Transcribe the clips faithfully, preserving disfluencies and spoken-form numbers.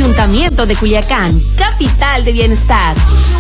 Ayuntamiento de Culiacán, capital de bienestar.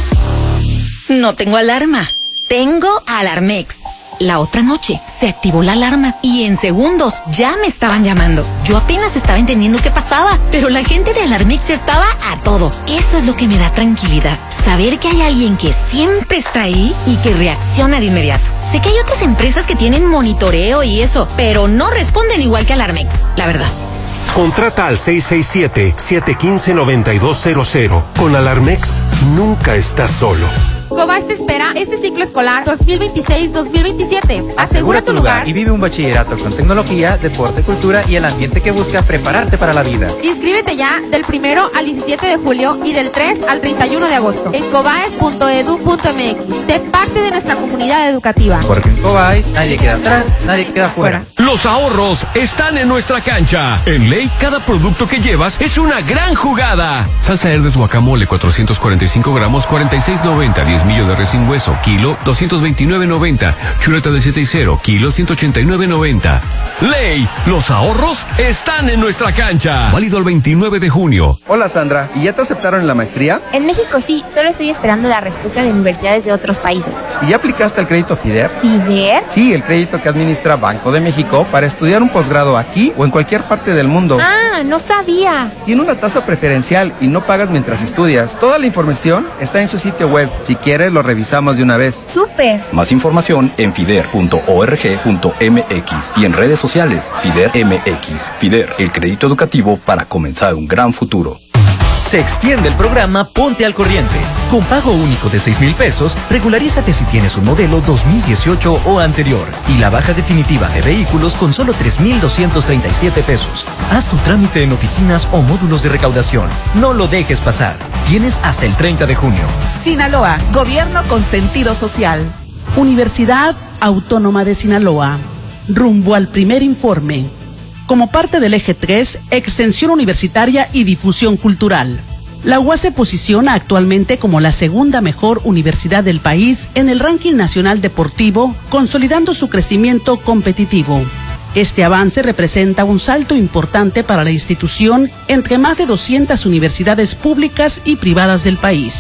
No tengo alarma, tengo Alarmex. La otra noche se activó la alarma y en segundos ya me estaban llamando. Yo apenas estaba entendiendo qué pasaba, pero la gente de Alarmex ya estaba a todo. Eso es lo que me da tranquilidad, saber que hay alguien que siempre está ahí y que reacciona de inmediato. Sé que hay otras empresas que tienen monitoreo y eso, pero no responden igual que Alarmex, la verdad. Contrata al seis seis siete, siete uno cinco, nueve dos cero cero. Con Alarmex, nunca estás solo. Cobas te espera este ciclo escolar dos mil veintiséis dos mil veintisiete. Asegura tu lugar y vive un bachillerato con tecnología, deporte, cultura y el ambiente que busca prepararte para la vida. Inscríbete ya del primero al diecisiete de julio y del tres al treinta y uno de agosto en cobaes punto edu punto m x. Sé parte de nuestra comunidad educativa. Porque en Cobaes nadie queda atrás, nadie queda fuera. Los ahorros están en nuestra cancha. En Ley, cada producto que llevas es una gran jugada. Salsa Herdes guacamole cuatrocientos cuarenta y cinco gramos, cuarenta y seis noventa, diez millo de res sin hueso, kilo, doscientos veintinueve noventa. Chuleta de siete y cero, kilo, ciento ochenta y nueve noventa. Ley, los ahorros están en nuestra cancha. Válido el veintinueve de junio. Hola Sandra, ¿y ya te aceptaron en la maestría? En México sí, solo estoy esperando la respuesta de universidades de otros países. ¿Y ya aplicaste al crédito FIDER? ¿FIDER? Sí, el crédito que administra Banco de México para estudiar un posgrado aquí o en cualquier parte del mundo. Ah, no sabía. Tiene una tasa preferencial y no pagas mientras estudias. Toda la información está en su sitio web. Si quieres, lo revisamos de una vez. ¡Súper! Más información en fider punto org punto m x y en redes sociales FIDER M X. FIDER, el crédito educativo para comenzar un gran futuro. Se extiende el programa Ponte al Corriente. Con pago único de seis mil pesos, regularízate si tienes un modelo dos mil dieciocho o anterior. Y la baja definitiva de vehículos con solo tres mil doscientos treinta y siete pesos. Haz tu trámite en oficinas o módulos de recaudación. No lo dejes pasar. Tienes hasta el treinta de junio. Sinaloa, gobierno con sentido social. Universidad Autónoma de Sinaloa. Rumbo al primer informe. Como parte del eje tres, extensión universitaria y difusión cultural. La U A S se posiciona actualmente como la segunda mejor universidad del país en el ranking nacional deportivo, consolidando su crecimiento competitivo. Este avance representa un salto importante para la institución entre más de doscientas universidades públicas y privadas del país.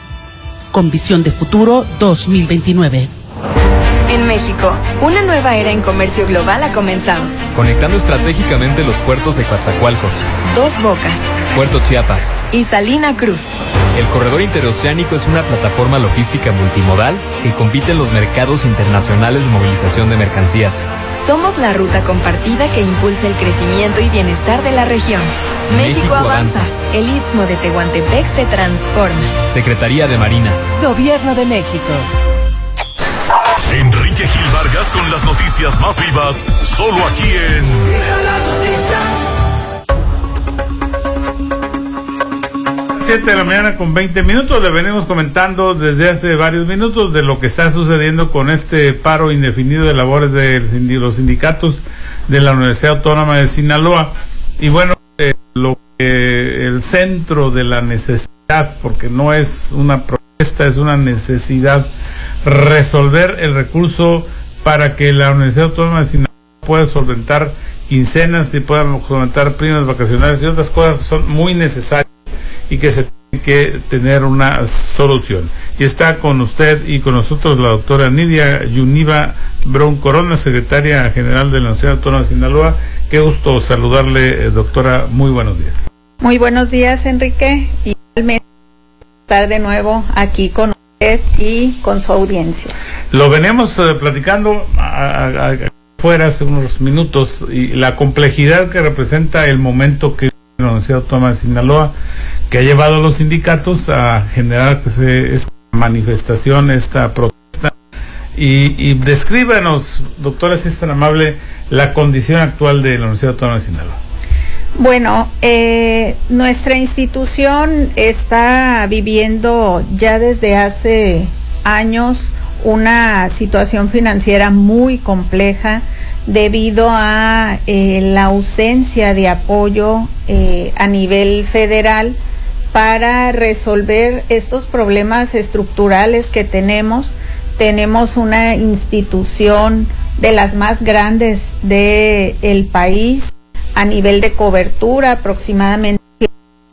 Con visión de futuro dos mil veintinueve. En México, una nueva era en comercio global ha comenzado. Conectando estratégicamente los puertos de Coatzacoalcos, Dos Bocas, Puerto Chiapas y Salina Cruz. El corredor interoceánico es una plataforma logística multimodal que compite en los mercados internacionales de movilización de mercancías. Somos la ruta compartida que impulsa el crecimiento y bienestar de la región. México, México avanza. avanza. El Istmo de Tehuantepec se transforma. Secretaría de Marina. Gobierno de México. Enrique Gil Vargas con las noticias más vivas, solo aquí en siete de la mañana con veinte minutos. Le venimos comentando desde hace varios minutos de lo que está sucediendo con este paro indefinido de labores de los sindicatos de la Universidad Autónoma de Sinaloa. Y bueno, eh, lo que el centro de la necesidad, porque no es una protesta, es una necesidad, resolver el recurso para que la Universidad Autónoma de Sinaloa pueda solventar quincenas y pueda solventar primas vacacionales y otras cosas que son muy necesarias y que se tiene que tener una solución. Y está con usted y con nosotros la doctora Nidia Yuniva Brown Corona, secretaria general de la Universidad Autónoma de Sinaloa. Qué gusto saludarle, doctora. Muy buenos días. Muy buenos días, Enrique. Igualmente estar de nuevo aquí con usted y con su audiencia. Lo veníamos eh, platicando a, a, a, fuera hace unos minutos, y la complejidad que representa el momento que la Universidad Autónoma de Sinaloa, que ha llevado a los sindicatos a generar que se, esta manifestación, esta protesta, y, y descríbanos, doctora, si es tan amable, la condición actual de la Universidad Autónoma de Sinaloa. Bueno, eh, nuestra institución está viviendo ya desde hace años una situación financiera muy compleja debido a eh, la ausencia de apoyo eh, a nivel federal para resolver estos problemas estructurales que tenemos. Tenemos una institución de las más grandes del país a nivel de cobertura, aproximadamente